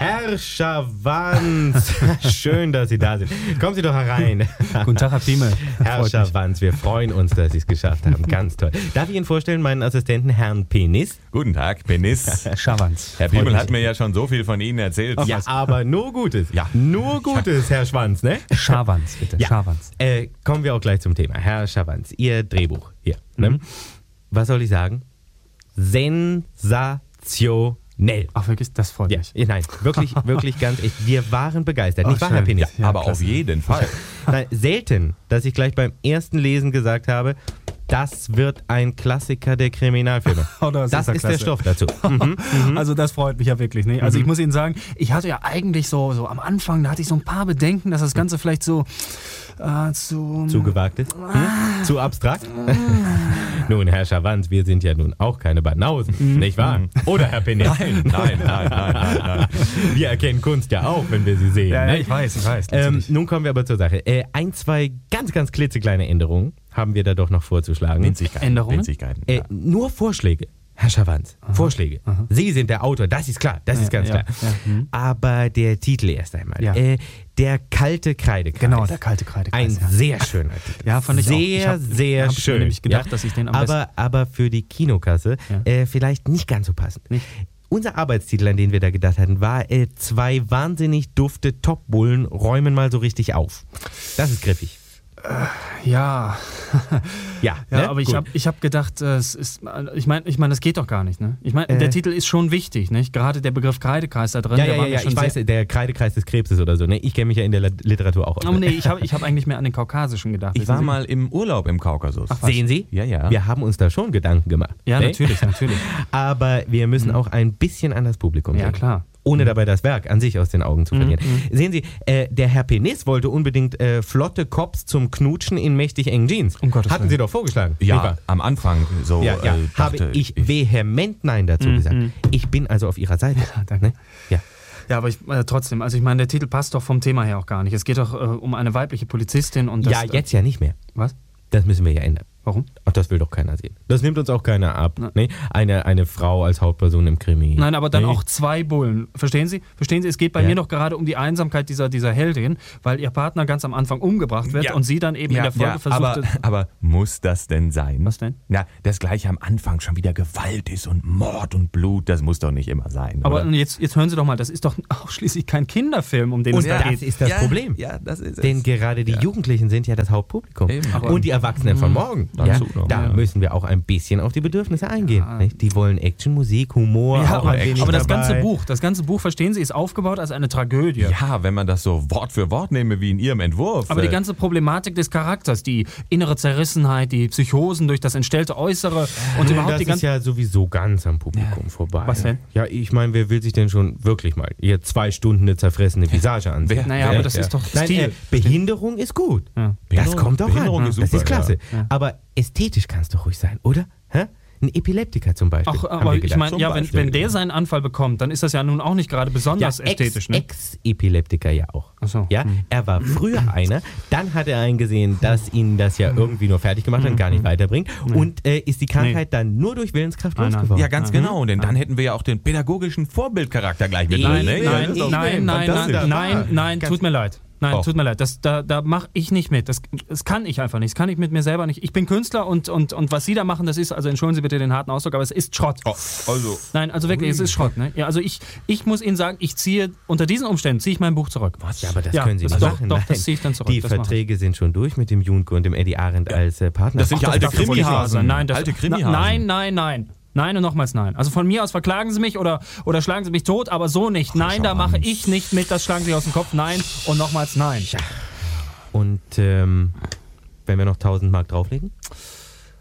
Herr Schawanz, schön, dass Sie da sind. Kommen Sie doch herein. Guten Tag, Herr Piemel. Herr Schawanz, wir freuen uns, dass Sie es geschafft haben. Ganz toll. Darf ich Ihnen vorstellen, meinen Assistenten, Herrn Penis? Guten Tag, Penis. Schawanz. Herr Piemel hat mir ja schon so viel von Ihnen erzählt. Ja, aber nur Gutes. Ja, nur Gutes, Herr Schwanz, ne? Schawanz, bitte. Ja. Schawanz. Kommen wir auch gleich zum Thema. Herr Schawanz, Ihr Drehbuch hier. Ne? Was soll ich sagen? Sensationell. Ach, wirklich, das freut mich. Nein, wirklich, wirklich ganz echt. Wir waren begeistert. Nicht wahr, schön. Herr Penis? Ja, aber klasse. auf jeden Fall. Nein, selten, dass ich gleich beim ersten Lesen gesagt habe, das wird ein Klassiker der Kriminalfilme. Oh, das das ist ja ist der klasse. Stoff dazu. Also das freut mich ja wirklich. Ne? Also ich muss Ihnen sagen, ich hatte ja eigentlich so am Anfang, da hatte ich so ein paar Bedenken, dass das Ganze vielleicht so Zu gewagt ist? Zu abstrakt? Nun, Herr Schawanz, wir sind ja nun auch keine Banausen, nicht wahr? Oder, Herr Penis? Nein. Wir erkennen Kunst ja auch, wenn wir sie sehen. Ja, ne? ich weiß. natürlich. Nun kommen wir aber zur Sache. Ein, zwei ganz, ganz klitzekleine Änderungen haben wir da doch noch vorzuschlagen. Änderungen? Winzigkeiten. Nur Vorschläge, Herr Schawanz. Vorschläge. Sie sind der Autor, das ist klar, das ist ganz klar. Ja. Aber der Titel erst einmal. Ja. Der kalte Kreidekreis. Genau, der kalte Kreidekreis. Ein sehr schöner Titel. Ja, fand ich auch. sehr, sehr hab ich mir schön. nämlich gedacht, dass ich den am besten... aber für die Kinokasse vielleicht nicht ganz so passend. Nicht? Unser Arbeitstitel, an den wir da gedacht hatten, war zwei wahnsinnig dufte Top-Bullen räumen mal so richtig auf. Das ist griffig. Ja. Ja, Ja, ne? aber Gut. ich hab gedacht, ich meine, das geht doch gar nicht, ne? Ich meine, der Titel ist schon wichtig, nicht? Gerade der Begriff Kreidekreis da drin. Ja, der war ja, mir ja, schon ich weiß, der Kreidekreis des Krebses oder so. Ne? Ich kenne mich ja in der Literatur auch aus. Oh, nee, ich hab eigentlich mehr an den Kaukasischen gedacht. Ich wissen war Sie? mal im Urlaub im Kaukasus. Sehen Sie? Ja. Wir haben uns da schon Gedanken gemacht. Ja, ne? natürlich. Aber wir müssen auch ein bisschen an das Publikum Ja, denken. klar. Ohne dabei das Werk an sich aus den Augen zu verlieren. Sehen Sie, der Herr Penis wollte unbedingt flotte Cops zum Knutschen in mächtig engen Jeans. Um Gottes Hatten Willen. Sie doch vorgeschlagen. nicht Ja, wahr? am Anfang so Ja, dachte habe ich vehement Nein dazu gesagt. Ich bin also auf Ihrer Seite. danke. Ne? Ja. Ja, aber trotzdem, also ich meine, der Titel passt doch vom Thema her auch gar nicht. Es geht doch um eine weibliche Polizistin und das... Ja, jetzt ja nicht mehr. Was? Das müssen wir ja ändern. Warum? Ach, das will doch keiner sehen. Das nimmt uns auch keiner ab. Ne? Eine Frau als Hauptperson im Krimi. Nein, aber dann Nee. auch zwei Bullen. Verstehen Sie? Es geht bei mir doch gerade um die Einsamkeit dieser Heldin, weil ihr Partner ganz am Anfang umgebracht wird Ja. und sie dann eben in der Folge versucht... aber muss das denn sein? Was denn? Ja, dass gleich am Anfang schon wieder Gewalt ist und Mord und Blut, das muss doch nicht immer sein. Aber oder? jetzt hören Sie doch mal, das ist doch auch schließlich kein Kinderfilm, um den es Und da das geht. ist das Problem. Ja, das ist Denn gerade die Jugendlichen sind ja das Hauptpublikum. Eben. Und die Erwachsenen von morgen. Ja, Dazu noch. da müssen wir auch ein bisschen auf die Bedürfnisse eingehen. Nicht? Die wollen Action, Musik, Humor, Ja, auch ein wenig aber das dabei. ganze Buch, verstehen Sie, ist aufgebaut als eine Tragödie. Ja, wenn man das so Wort für Wort nehme wie in Ihrem Entwurf. Aber die ganze Problematik des Charakters, die innere Zerrissenheit, die Psychosen durch das entstellte Äußere und überhaupt das die ist ganze... ja sowieso ganz am Publikum vorbei. Was denn? Ja, ich meine, wer will sich denn schon wirklich mal hier 2 Stunden eine zerfressene Visage ansehen? Naja, aber das ist doch Nein, Stil. Behinderung ist gut. Ja. Das kommt doch Behinderung an. ist Das super, ist klasse. ja. Aber ästhetisch kann es doch ruhig sein, oder? Hä? Ein Epileptiker zum Beispiel. Ach, haben aber wir ich gedacht. meine, ja, Zum Beispiel. wenn der seinen Anfall bekommt, dann ist das ja nun auch nicht gerade besonders ästhetisch, ne? Ex-Epileptiker ja auch. Ach so. Ja, er war früher einer, dann hat er eingesehen, dass ihn das ja irgendwie nur fertig gemacht hat und gar nicht weiterbringt und ist die Krankheit dann nur durch Willenskraft Nein, nein. losgeworden. Ja, ganz genau. Denn dann hätten wir ja auch den pädagogischen Vorbildcharakter gleich mit drin. Ne? Ja, das ist doch fantastisch. Nein, tut mir leid. Nein, Oh. tut mir leid. Da mache ich nicht mit. Das kann ich einfach nicht. Das kann ich mit mir selber nicht. Ich bin Künstler und was Sie da machen, das ist, also entschuldigen Sie bitte den harten Ausdruck, aber es ist Schrott. Oh, also, Nein, also wirklich, es ist Schrott. Ne? Ja, also ich muss Ihnen sagen, unter diesen Umständen ziehe ich mein Buch zurück. Was? Ja, aber das Ja, können Sie das nicht doch, machen. doch, Nein. das ziehe ich dann zurück. Die Das mache ich. Verträge sind schon durch mit dem Junke und dem Eddie Arendt als Partner. Das sind ja alte Das darf doch wohl nicht wahr Krimihasen. sein. Nein, Alte Krimihasen. Nein. Nein und nochmals nein. Also von mir aus verklagen Sie mich oder schlagen Sie mich tot, aber so nicht. Nein, da mache ich nicht mit, das schlagen Sie aus dem Kopf. Nein und nochmals nein. Und wenn wir noch 1000 Mark drauflegen?